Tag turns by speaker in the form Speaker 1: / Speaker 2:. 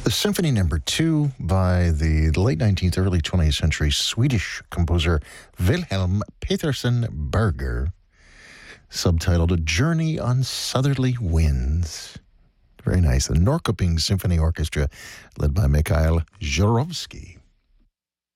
Speaker 1: The Symphony Number 2 by the late 19th, early 20th century Swedish composer Wilhelm Petersen Berger, subtitled A Journey on Southerly Winds. Very nice. The Norrköping Symphony Orchestra, led by Mikhail Zhurovsky.